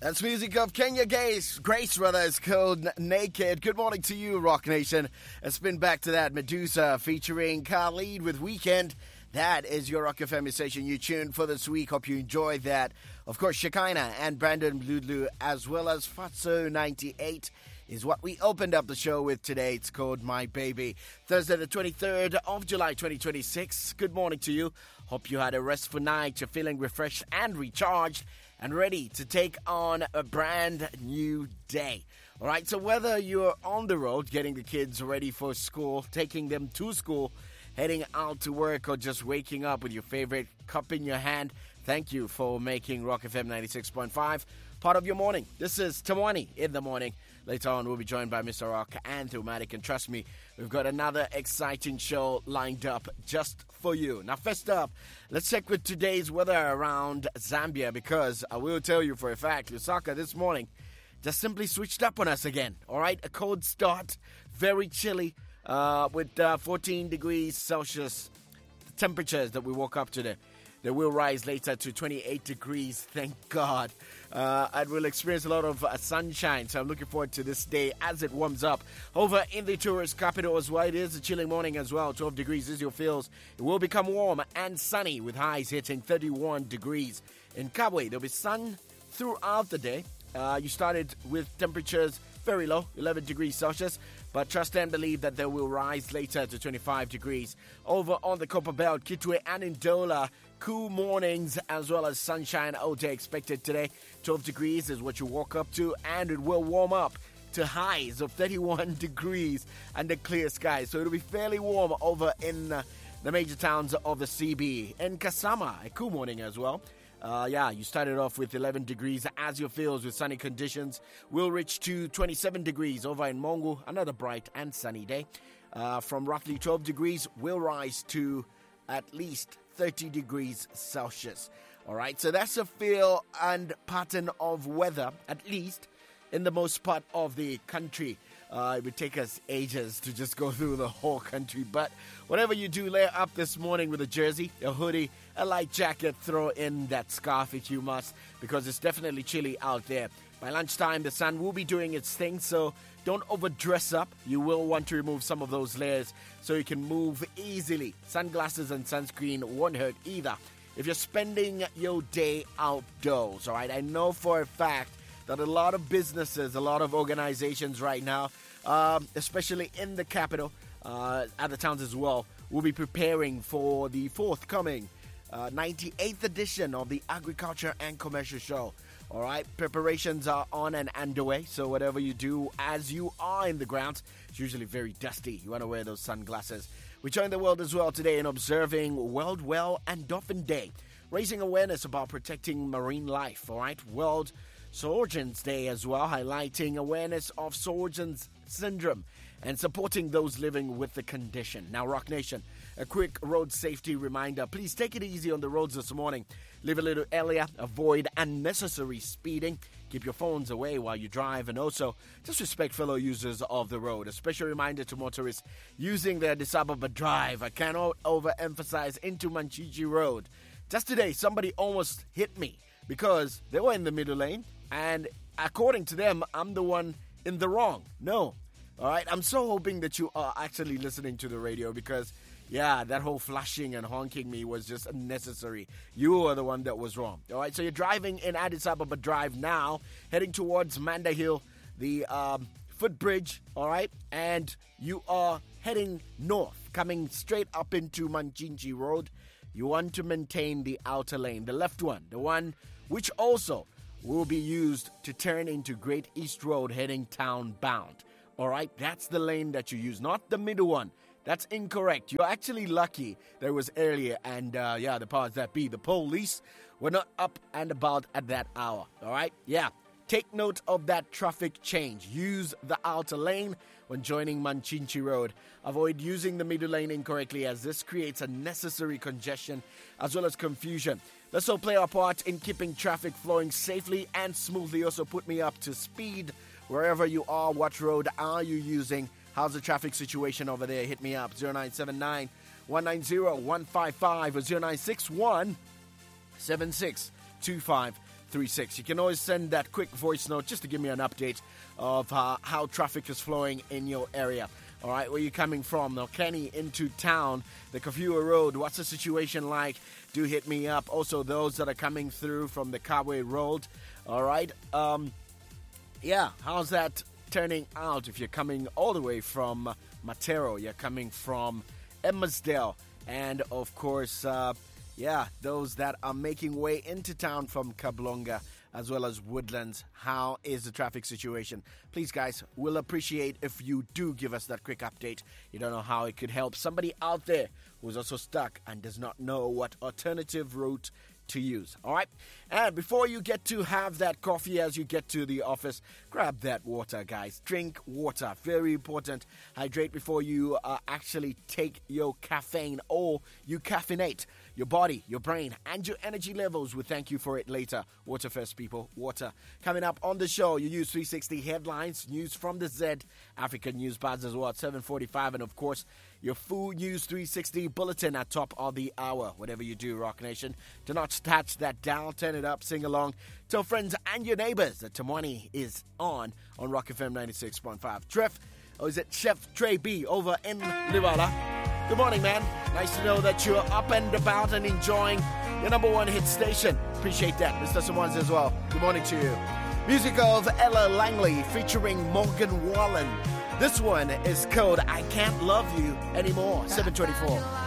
That's music of Kenya Grace Brothers called Naked. Good morning to you, Rock Nation. It's been back to that Medusa featuring Khalid with Weekend. That is your Rock FM station you tuned for this week. Hope you enjoyed that. Of course, Shekinah and Brandon Bludlu as well as Fatso 98 is what we opened up the show with today. It's called My Baby. Thursday the 23rd of July 2026. Good morning to you. Hope you had a restful night. You're feeling refreshed and recharged and ready to take on a brand new day. All right, so whether you're on the road getting the kids ready for school, taking them to school, heading out to work, or just waking up with your favorite cup in your hand, thank you for making Rock FM 96.5 part of your morning. This is Tamwani in the morning. Later on, we'll be joined by Mr. Rock and Thumatic, and trust me, we've got another exciting show lined up just for you. Now, first up, let's check with today's weather around Zambia, because I will tell you for a fact, Lusaka this morning just simply switched up on us again. All right, a cold start, very chilly, with 14 degrees Celsius temperatures that we woke up to. They will rise later to 28 degrees, thank God. And we'll experience a lot of sunshine, so I'm looking forward to this day as it warms up. Over in the tourist capital as well, it is a chilly morning as well. 12 degrees is your feels. It will become warm and sunny with highs hitting 31 degrees. In Kabwe, there'll be sun throughout the day. You started with temperatures very low, 11 degrees Celsius, but trust and believe that they will rise later to 25 degrees. Over on the Copper Belt, Kitwe and Ndola, cool mornings as well as sunshine all day expected today. 12 degrees is what you walk up to, and it will warm up to highs of 31 degrees under clear skies. So it'll be fairly warm over in the major towns of the CB. In Kasama, a cool morning as well. You started off with 11 degrees as your feels with sunny conditions. Will reach to 27 degrees over in Mongu. Another bright and sunny day. From roughly 12 degrees, will rise to at least 30 degrees Celsius. All right, so that's a feel and pattern of weather, at least in the most part of the country. It would take us ages to just go through the whole country. But whatever you do, layer up this morning with a jersey, a hoodie, a light jacket, throw in that scarf if you must, because it's definitely chilly out there. By lunchtime, the sun will be doing its thing, so don't overdress up. You will want to remove some of those layers so you can move easily. Sunglasses and sunscreen won't hurt either if you're spending your day outdoors, all right? I know for a fact that a lot of businesses, a lot of organizations right now, especially in the capital, other towns as well, will be preparing for the forthcoming 98th edition of the Agriculture and Commercial Show. All right, preparations are on and underway, so whatever you do as you are in the grounds, it's usually very dusty. You want to wear those sunglasses. We join the world as well today in observing World Whale and Dolphin Day, raising awareness about protecting marine life. All right, World Sturgeon's Day as well, highlighting awareness of Sturgeon's syndrome and supporting those living with the condition. Now, Rock Nation, a quick road safety reminder. Please take it easy on the roads this morning. Leave a little earlier. Avoid unnecessary speeding. Keep your phones away while you drive. And also, just respect fellow users of the road. A special reminder to motorists using their Addis Ababa Drive. I cannot overemphasize into Manchichi Road. Just today, somebody almost hit me because they were in the middle lane. And according to them, I'm the one in the wrong. No. All right, I'm so hoping that you are actually listening to the radio because, yeah, that whole flashing and honking me was just unnecessary. You are the one that was wrong. All right, so you're driving in Addis Ababa Drive now, heading towards Manda Hill, the footbridge, all right, and you are heading north, coming straight up into Manchinchi Road. You want to maintain the outer lane, the left one, the one which also will be used to turn into Great East Road heading town bound. All right, that's the lane that you use, not the middle one. That's incorrect. You're actually lucky that it was earlier and, the powers that be, the police were not up and about at that hour. All right, take note of that traffic change. Use the outer lane when joining Manchinchi Road. Avoid using the middle lane incorrectly as this creates unnecessary congestion as well as confusion. Let's all play our part in keeping traffic flowing safely and smoothly. Also put me up to speed wherever you are. What road are you using? How's the traffic situation over there? Hit me up, 0979 190 155 or 0961 7625 1036. You can always send that quick voice note just to give me an update of how traffic is flowing in your area. All right, where you coming from? Now, Kenny into town, the Kafua Road. What's the situation like? Do hit me up. Also, those that are coming through from the Carway Road. All right. How's that turning out if you're coming all the way from Matero? You're coming from Emmersdale. And, of course, those that are making way into town from Kablonga as well as Woodlands. How is the traffic situation? Please, guys, we'll appreciate if you do give us that quick update. You don't know how it could help somebody out there who's also stuck and does not know what alternative route to use. All right? And before you get to have that coffee as you get to the office, grab that water, guys. Drink water. Very important. Hydrate before you actually take your caffeine or you caffeinate your body, your brain, and your energy levels. We thank you for it later. Water first, people. Water. Coming up on the show, you use 360 headlines, news from the Z, African News Buzz as well at 7:45, and of course, your Food News 360 bulletin at top of the hour. Whatever you do, Rock Nation, do not touch that dial. Turn it up, sing along. Tell friends and your neighbors that Tamwani is on Rock FM 96.5. Chef Trey B over in Liwala? Good morning, man. Nice to know that you're up and about and enjoying your number one hit station. Appreciate that. Mr. Swans as well. Good morning to you. Music of Ella Langley featuring Morgan Wallen. This one is called I Can't Love You Anymore. 7:24.